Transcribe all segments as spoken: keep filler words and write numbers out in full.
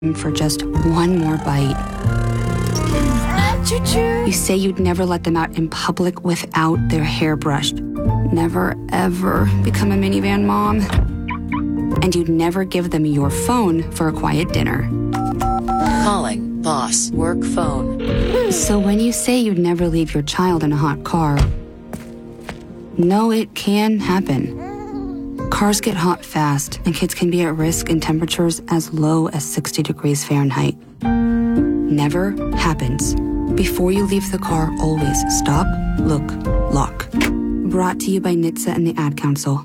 for just one more bite. Choo-choo. You say you'd never let them out in public without their hair brushed. Never, ever become a minivan mom. And you'd never give them your phone for a quiet dinner. Calling boss work phone. So when you say you'd never leave your child in a hot car, no, it can happen. Cars get hot fast, and kids can be at risk in temperatures as low as sixty degrees Fahrenheit. Never happens. Before you leave the car, always stop, look, lock. Brought to you by N H T S A and the Ad Council.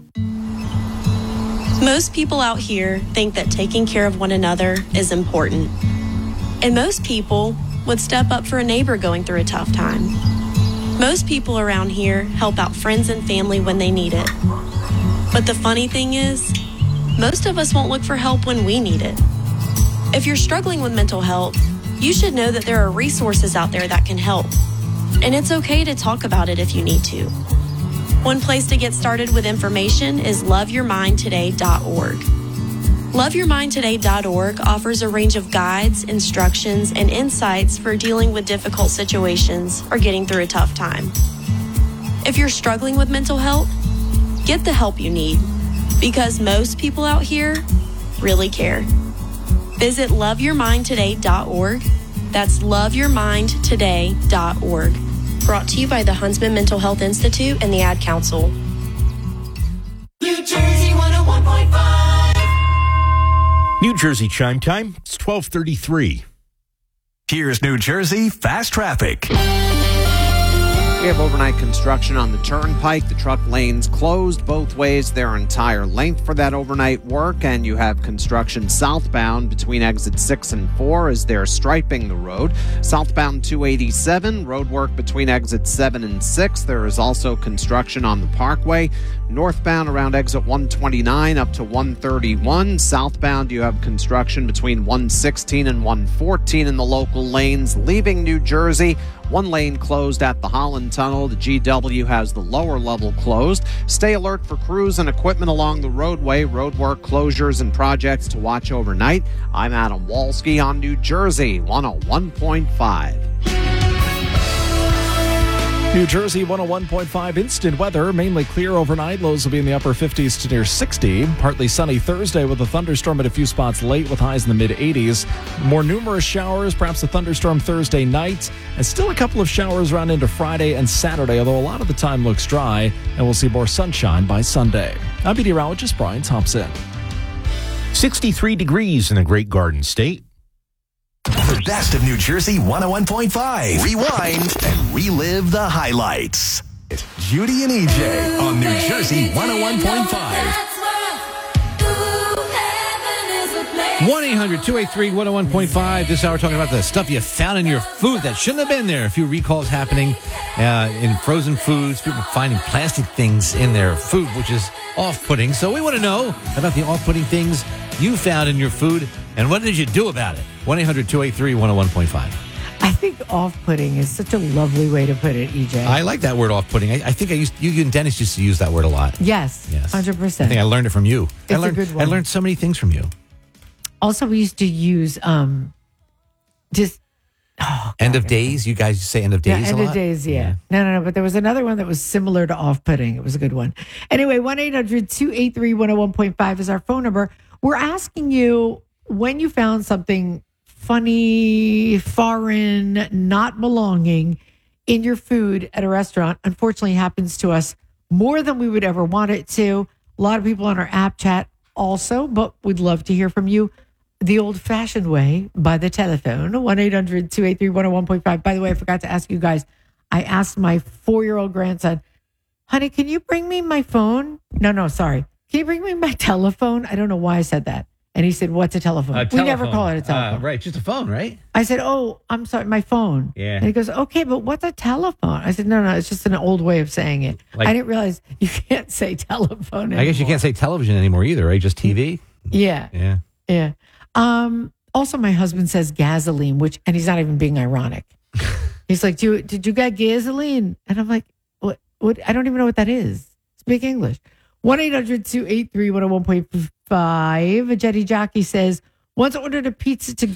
Most people out here think that taking care of one another is important. And most people would step up for a neighbor going through a tough time. Most people around here help out friends and family when they need it. But the funny thing is, most of us won't look for help when we need it. If you're struggling with mental health, you should know that there are resources out there that can help. And it's okay to talk about it if you need to. One place to get started with information is love your mind today dot org. love your mind today dot org offers a range of guides, instructions, and insights for dealing with difficult situations or getting through a tough time. If you're struggling with mental health, get the help you need, because most people out here really care. Visit love your mind today dot org. That's love your mind today dot org. Brought to you by the Huntsman Mental Health Institute and the Ad Council. New Jersey one oh one point five. New Jersey chime time. It's twelve thirty-three. Here's New Jersey Fast Traffic. We have overnight construction on the Turnpike. The truck lanes closed both ways their entire length for that overnight work, and you have construction southbound between exit six and four as they're striping the road. Southbound two eighty-seven, road work between exit seven and six. There is also construction on the Parkway. Northbound around exit one twenty-nine up to one thirty-one. Southbound, you have construction between one sixteen and one fourteen in the local lanes. Leaving New Jersey, one lane closed at the Holland Tunnel. The G W has the lower level closed. Stay alert for crews and equipment along the roadway. Roadwork closures and projects to watch overnight. I'm Adam Walski on New Jersey one oh one point five. New Jersey one oh one point five instant weather. Mainly clear overnight. Lows will be in the upper fifties to near sixty. Partly sunny Thursday with a thunderstorm at a few spots late with highs in the mid eighties. More numerous showers, perhaps a thunderstorm Thursday night. And still a couple of showers run into Friday and Saturday, although a lot of the time looks dry. And we'll see more sunshine by Sunday. I'm meteorologist Brian Thompson. sixty-three degrees in the Great Garden State. The best of New Jersey one oh one point five. Rewind and relive the highlights. It's Judy and E J on New Jersey one oh one point five. one eight hundred two eight three one oh one point five. This hour talking about the stuff you found in your food that shouldn't have been there. A few recalls happening uh, in frozen foods. People finding plastic things in their food, which is off-putting. So we want to know about the off-putting things you found in your food, and what did you do about it? one eight hundred two eight three one oh one point five. I think off-putting is such a lovely way to put it, E J. I like that word off-putting. I, I think I used you and Dennis used to use that word a lot. Yes, yes, one hundred percent. I think I learned it from you. It's I learned, a good one. I learned so many things from you. Also, we used to use um, just oh, end of days. You guys say end of days. Yeah, end a of lot? days. Yeah. yeah. No, no, no. But there was another one that was similar to off-putting. It was a good one. Anyway, one eight hundred two eight three one oh one point five is our phone number. We're asking you when you found something funny, foreign, not belonging in your food at a restaurant. Unfortunately, happens to us more than we would ever want it to. A lot of people on our app chat also, but we'd love to hear from you the old-fashioned way by the telephone, one eight hundred two eight three one oh one point five. By the way, I forgot to ask you guys, I asked my four-year-old grandson, honey, can you bring me my phone? No, no, sorry. Can you bring me my telephone? I don't know why I said that. And he said, what's a telephone? A we telephone. never call it a telephone. Uh, right, just a phone, right? I said, oh, I'm sorry, my phone. Yeah. And he goes, okay, but what's a telephone? I said, no, no, it's just an old way of saying it. Like, I didn't realize you can't say telephone anymore. I guess you can't say television anymore either, right? Just T V? Yeah. Yeah. Yeah. Um, also, my husband says gasoline, which, and he's not even being ironic. He's like, Do you, did you get gasoline? And I'm like, what? What? I don't even know what that is. Speak English. one eight hundred two eight three one oh one point five. Jetty Jockey says, Once ordered a pizza to